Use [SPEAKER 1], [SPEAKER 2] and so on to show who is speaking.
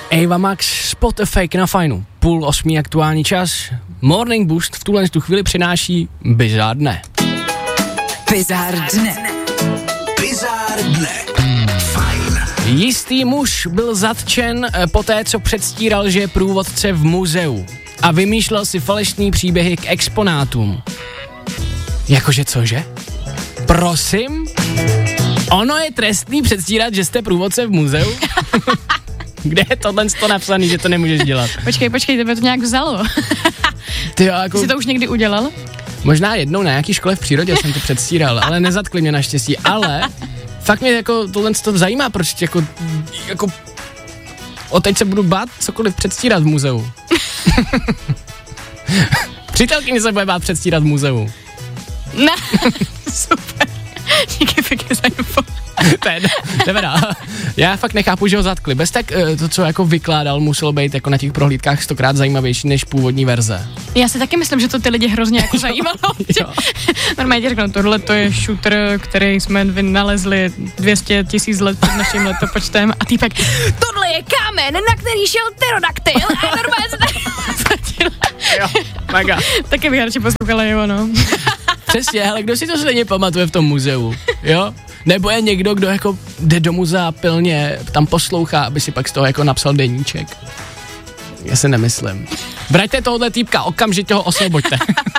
[SPEAKER 1] Ava Max, Spot a Fake na Fajnu. 7:30 aktuální čas. Morning Boost v tuhle chvíli přináší Bizár dne.
[SPEAKER 2] Bizár dne.
[SPEAKER 3] Bizár dne. Fajn.
[SPEAKER 1] Jistý muž byl zatčen poté, co předstíral, že je průvodce v muzeu a vymýšlel si falešný příběhy k exponátům. Jakože cože? Prosím? Ono je trestný předstírat, že jste průvodce v muzeu? Kde je tohle napsaný, že to nemůžeš dělat?
[SPEAKER 4] Počkej, tebe to nějak vzalo.
[SPEAKER 1] Ty jako...
[SPEAKER 4] Jsi to už někdy udělal?
[SPEAKER 1] Možná jednou na nějaký škole v přírodě jsem to předstíral, ale nezatkli mě naštěstí, ale fakt mě jako tohle to zajímá, proč jako teď se budu bát cokoliv předstírat v muzeu. Přítelkyně se bude bát předstírat v muzeu.
[SPEAKER 4] Ne, super. Díky pěkně za info.
[SPEAKER 1] Já fakt nechápu, že ho zatkli. Bez tak to, co jako vykládal, muselo být jako na těch prohlídkách 100krát zajímavější než původní verze.
[SPEAKER 4] Já si taky myslím, že to ty lidi hrozně jako zajímalo. Normálně ti řeknu, tohle to je shooter, který jsme vynalezli 200 000 let před naším letopočtem a týpek, tohle je kámen, na který šel pterodaktyl a normálně se tak
[SPEAKER 1] Jo, mega.
[SPEAKER 4] Taky bych radši poslouchala jeho, no.
[SPEAKER 1] Přesně, ale kdo si to stejně pamatuje v tom muzeu, jo? Nebo je někdo, kdo jako jde do muzea pilně, tam poslouchá, aby si pak z toho jako napsal deníček. Já si nemyslím. Vraťte tohohle týpka, okamžitě ho osvoboďte.